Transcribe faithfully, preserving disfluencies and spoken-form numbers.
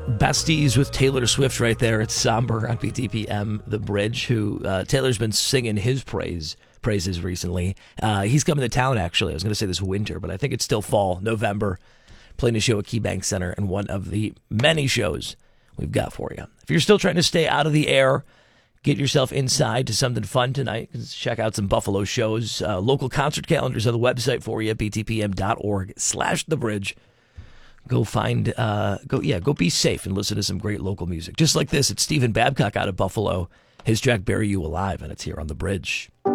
Besties with Taylor Swift right there. It's Somber on P T P M, The Bridge, who uh, Taylor's been singing his praise praises recently. Uh, he's coming to town, actually. I was going to say this winter, but I think it's still fall, November, playing a show at KeyBank Center, and one of the many shows we've got for you. If you're still trying to stay out of the air, get yourself inside to something fun tonight. Check out some Buffalo shows. Uh, local concert calendars on the website for you, b t p m dot org slash the bridge. Go find, uh, go yeah, go be safe and listen to some great local music. Just like this, it's Stephen Babcock out of Buffalo. His track, Bury You Alive, and it's here on The Bridge.